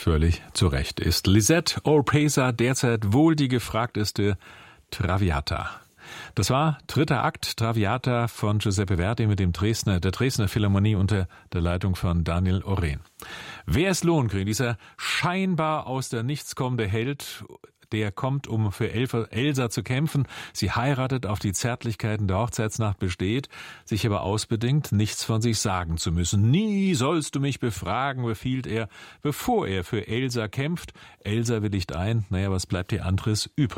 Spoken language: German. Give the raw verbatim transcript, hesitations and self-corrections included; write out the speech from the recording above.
völlig zu Recht ist. Lisette Oropesa, derzeit wohl die gefragteste Traviata. Das war dritter Akt Traviata von Giuseppe Verdi mit dem Dresdner, der Dresdner Philharmonie unter der Leitung von Daniel Oren. Wer ist Lohengrin, dieser scheinbar aus der Nichts kommende Held, der kommt, um für Elsa zu kämpfen. Sie heiratet, auf die Zärtlichkeiten der Hochzeitsnacht besteht, sich aber ausbedingt, nichts von sich sagen zu müssen. Nie sollst du mich befragen, befiehlt er, bevor er für Elsa kämpft. Elsa willigt ein. Naja, was bleibt ihr anderes übrig?